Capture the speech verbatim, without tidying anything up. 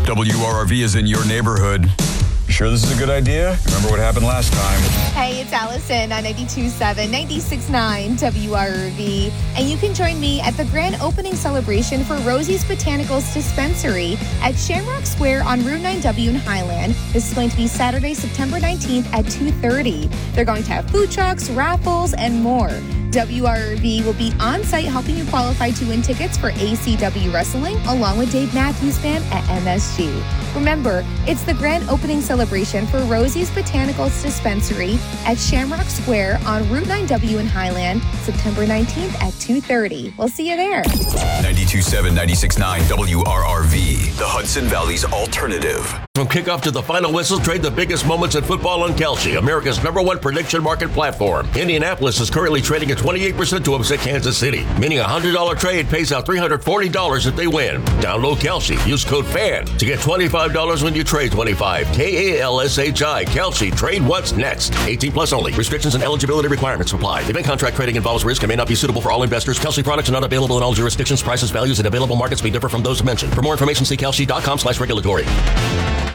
W R R V is in your neighborhood. You sure this is a good idea? Remember what happened last time? Hey, it's Allison on ninety-two point seven, ninety-six point nine W R R V. And you can join me at the grand opening celebration for Rosie's Botanicals Dispensary at Shamrock Square on Route nine W in Highland. This is going to be Saturday, September nineteenth at two thirty. They're going to have food trucks, raffles, and more. W R R V will be on site helping you qualify to win tickets for A C W Wrestling along with Dave Matthews Band at M S G. Remember, it's the grand opening celebration for Rosie's Botanicals Dispensary at Shamrock Square on Route nine W in Highland, September nineteenth at two thirty. We'll see you there. ninety-two point seven, ninety-six point nine W R R V, the Hudson Valley's alternative. From kickoff to the final whistle, trade the biggest moments in football on Kalshi, America's number one prediction market platform. Indianapolis is currently trading at twenty-eight percent to upset Kansas City, meaning a one hundred dollars trade pays out three hundred forty dollars if they win. Download Kalshi. Use code FAN to get twenty-five dollars when you trade twenty-five. K A L S H I. Kalshi. Trade what's next. eighteen plus only. Restrictions and eligibility requirements apply. Event contract trading involves risk and may not be suitable for all investors. Kalshi products are not available in all jurisdictions. Prices, values, and available markets may differ from those mentioned. For more information, see kalshi dot com slash regulatory.